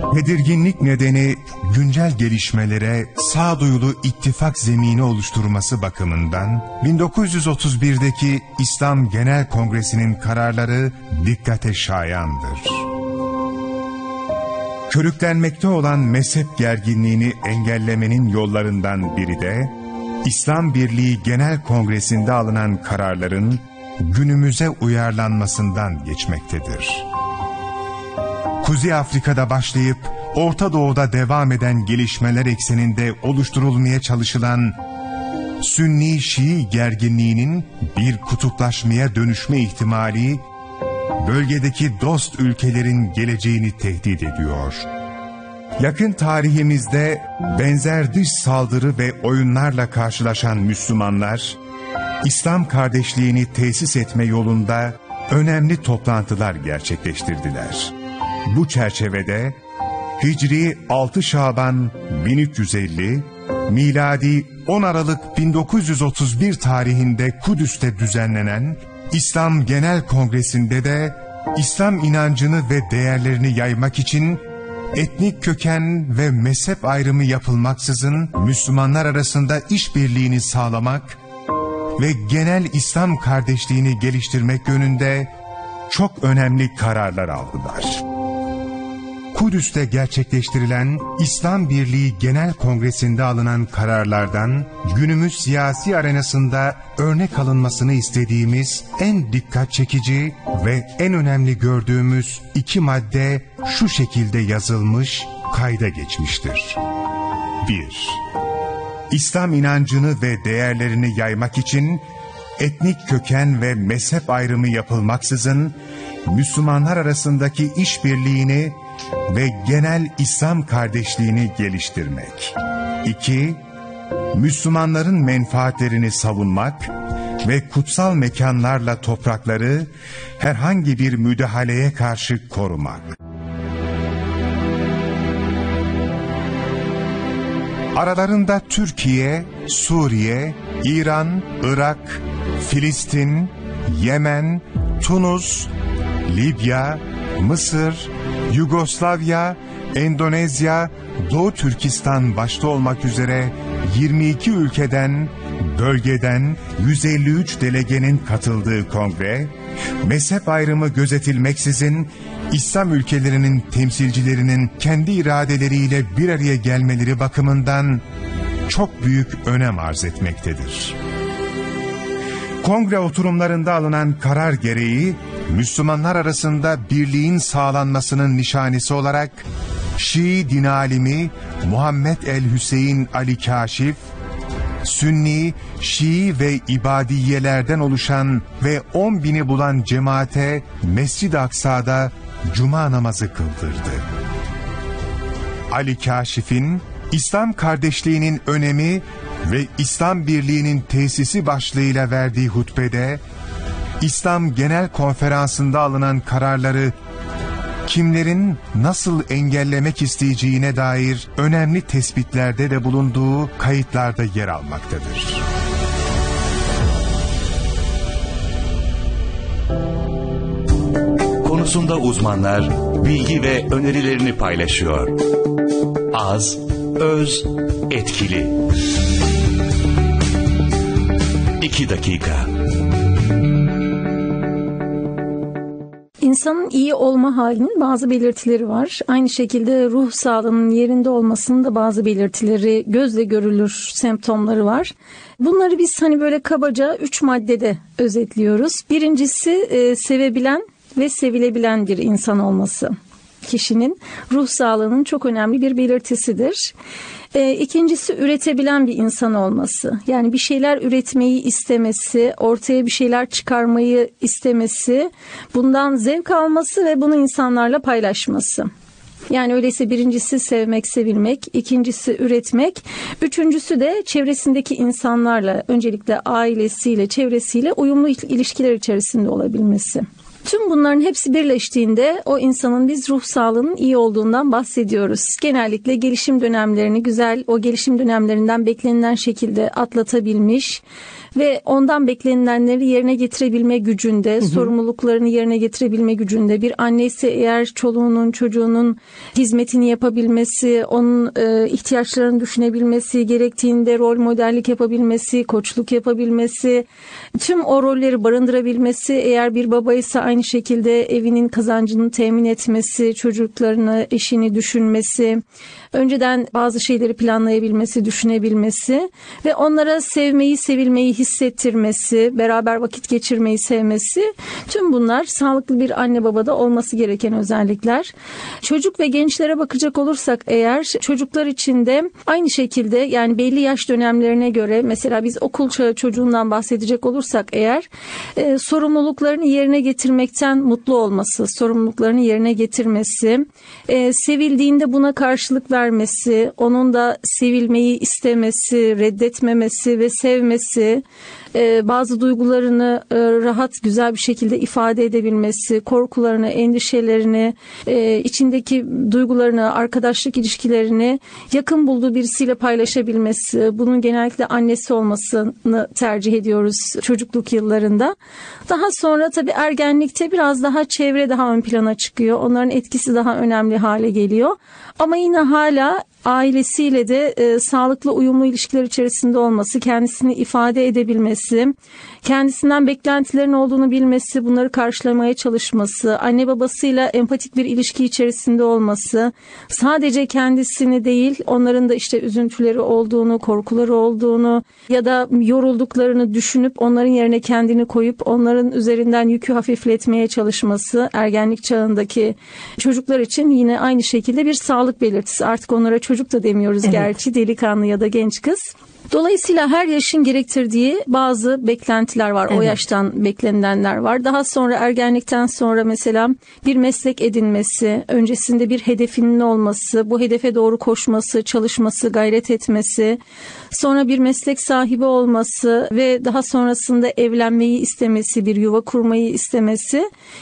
Tedirginlik nedeni güncel gelişmelere sağduyulu ittifak zemini oluşturması bakımından 1931'deki İslam Genel Kongresi'nin kararları dikkate şayandır. Körüklenmekte olan mezhep gerginliğini engellemenin yollarından biri de İslam Birliği Genel Kongresi'nde alınan kararların günümüze uyarlanmasından geçmektedir. Kuzey Afrika'da başlayıp Orta Doğu'da devam eden gelişmeler ekseninde oluşturulmaya çalışılan Sünni-Şii gerginliğinin bir kutuplaşmaya dönüşme ihtimali, bölgedeki dost ülkelerin geleceğini tehdit ediyor. Yakın tarihimizde benzer dış saldırı ve oyunlarla karşılaşan Müslümanlar, İslam kardeşliğini tesis etme yolunda önemli toplantılar gerçekleştirdiler. Bu çerçevede Hicri 6 Şaban 1350, miladi 10 Aralık 1931 tarihinde Kudüs'te düzenlenen İslam Genel Kongresi'nde de İslam inancını ve değerlerini yaymak için etnik köken ve mezhep ayrımı yapılmaksızın Müslümanlar arasında işbirliğini sağlamak ve genel İslam kardeşliğini geliştirmek yönünde çok önemli kararlar aldılar. Kudüs'te gerçekleştirilen İslam Birliği Genel Kongresi'nde alınan kararlardan günümüz siyasi arenasında örnek alınmasını istediğimiz en dikkat çekici ve en önemli gördüğümüz 2 madde şu şekilde yazılmış, kayda geçmiştir. 1. İslam inancını ve değerlerini yaymak için etnik köken ve mezhep ayrımı yapılmaksızın Müslümanlar arasındaki işbirliğini ve genel İslam kardeşliğini geliştirmek. 2. Müslümanların menfaatlerini savunmak ve kutsal mekanlarla toprakları herhangi bir müdahaleye karşı korumak. Aralarında Türkiye, Suriye, İran, Irak, Filistin, Yemen, Tunus, Libya, Mısır, Yugoslavya, Endonezya, Doğu Türkistan başta olmak üzere 22 ülkeden, bölgeden 153 delegenin katıldığı kongre, mezhep ayrımı gözetilmeksizin İslam ülkelerinin temsilcilerinin kendi iradeleriyle bir araya gelmeleri bakımından çok büyük önem arz etmektedir. Kongre oturumlarında alınan karar gereği Müslümanlar arasında birliğin sağlanmasının nişanesi olarak Şii din alimi Muhammed el-Hüseyin Ali Kaşif, Sünni, Şii ve İbadiyelerden oluşan ve 10.000'i bulan cemaate Mescid-i Aksa'da Cuma namazı kıldırdı. Ali Kaşif'in İslam kardeşliğinin önemi ve İslam birliğinin tesisi başlığıyla verdiği hutbede, İslam Genel Konferansı'nda alınan kararları kimlerin nasıl engellemek isteyeceğine dair önemli tespitlerde de bulunduğu kayıtlarda yer almaktadır. Konusunda uzmanlar bilgi ve önerilerini paylaşıyor. Az, öz, etkili. 2 dakika. İnsanın iyi olma halinin bazı belirtileri var. Aynı şekilde ruh sağlığının yerinde olmasının da bazı belirtileri, gözle görülür semptomları var. Bunları biz böyle kabaca 3 maddede özetliyoruz. Birincisi sevebilen ve sevilebilen bir insan olması. Kişinin ruh sağlığının çok önemli bir belirtisidir. İkincisi üretebilen bir insan olması. Yani bir şeyler üretmeyi istemesi, ortaya bir şeyler çıkarmayı istemesi, bundan zevk alması ve bunu insanlarla paylaşması. Yani öyleyse birincisi sevmek, sevilmek, ikincisi üretmek, üçüncüsü de çevresindeki insanlarla, öncelikle ailesiyle, çevresiyle uyumlu ilişkiler içerisinde olabilmesi. Tüm bunların hepsi birleştiğinde o insanın biz ruh sağlığının iyi olduğundan bahsediyoruz. Genellikle gelişim dönemlerini o gelişim dönemlerinden beklenilen şekilde atlatabilmiş ve ondan beklenilenleri yerine getirebilme gücünde, sorumluluklarını yerine getirebilme gücünde. Bir anne ise eğer çoluğunun, çocuğunun hizmetini yapabilmesi, onun ihtiyaçlarını düşünebilmesi, gerektiğinde rol modellik yapabilmesi, koçluk yapabilmesi, tüm o rolleri barındırabilmesi, eğer bir babaysa aynı şekilde evinin kazancını temin etmesi, çocuklarını, eşini düşünmesi, önceden bazı şeyleri planlayabilmesi, düşünebilmesi ve onlara sevmeyi, sevilmeyi hissettirmesi, beraber vakit geçirmeyi sevmesi, tüm bunlar sağlıklı bir anne babada olması gereken özellikler. Çocuk ve gençlere bakacak olursak eğer, çocuklar için de aynı şekilde, yani belli yaş dönemlerine göre, mesela biz okul çağı çocuğundan bahsedecek olursak eğer, sorumluluklarını yerine getirmekten mutlu olması, sorumluluklarını yerine getirmesi, sevildiğinde buna karşılık vermesi, onun da sevilmeyi istemesi, reddetmemesi ve sevmesi, bazı duygularını rahat, güzel bir şekilde ifade edebilmesi, korkularını, endişelerini, içindeki duygularını, arkadaşlık ilişkilerini yakın bulduğu birisiyle paylaşabilmesi, bunun genellikle annesi olmasını tercih ediyoruz çocukluk yıllarında. Daha sonra tabii ergenlikte biraz daha çevre daha ön plana çıkıyor. Onların etkisi daha önemli hale geliyor. Ama yine hala ailesiyle de sağlıklı, uyumlu ilişkiler içerisinde olması, kendisini ifade edebilmesi, kendisinden beklentilerin olduğunu bilmesi, bunları karşılamaya çalışması, anne babasıyla empatik bir ilişki içerisinde olması, sadece kendisini değil, onların da işte üzüntüleri olduğunu, korkuları olduğunu ya da yorulduklarını düşünüp onların yerine kendini koyup onların üzerinden yükü hafifletmeye çalışması, ergenlik çağındaki çocuklar için yine aynı şekilde bir sağlık belirtisi. Artık onlara çocuk da demiyoruz, evet. Gerçi delikanlı ya da genç kız. Dolayısıyla her yaşın gerektirdiği bazı beklentiler var. Evet. O yaştan beklenilenler var. Daha sonra ergenlikten sonra mesela bir meslek edinmesi, öncesinde bir hedefinin olması, bu hedefe doğru koşması, çalışması, gayret etmesi, sonra bir meslek sahibi olması ve daha sonrasında evlenmeyi istemesi, bir yuva kurmayı istemesi